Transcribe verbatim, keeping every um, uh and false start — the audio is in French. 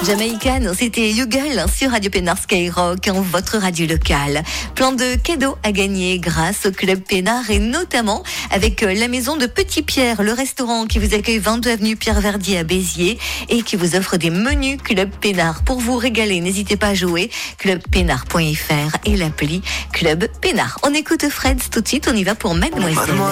Jamaïcaine, c'était Yougal sur Radio Pénard Skyrock, votre radio locale. Plein de cadeaux à gagner grâce au Club Pénard et notamment avec la maison de Petit Pierre, le restaurant qui vous accueille vingt-deux avenue Pierre Verdier à Béziers et qui vous offre des menus Club Pénard pour vous régaler. N'hésitez pas à jouer club pénard point f r et l'appli Club Pénard. On écoute Fred tout de suite, on y va pour Mademoiselle.